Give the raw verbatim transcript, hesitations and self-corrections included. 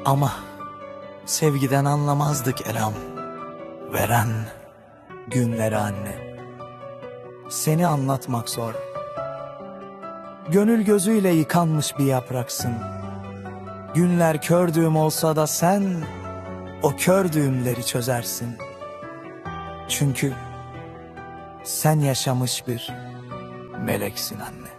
Ama sevgiden anlamazdık elham. Veren günleri anne. Seni anlatmak zor. Gönül gözüyle yıkanmış bir yapraksın. Günler kör düğüm olsa da sen o kör düğümleri çözersin. Çünkü sen yaşamış bir meleksin anne.